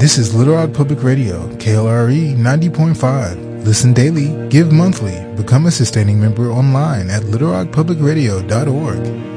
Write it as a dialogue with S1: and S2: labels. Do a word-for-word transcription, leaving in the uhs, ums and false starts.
S1: This is Little Rock Public Radio, K L R E ninety point five. Listen daily, give monthly, become a sustaining member online at little rock public radio dot org.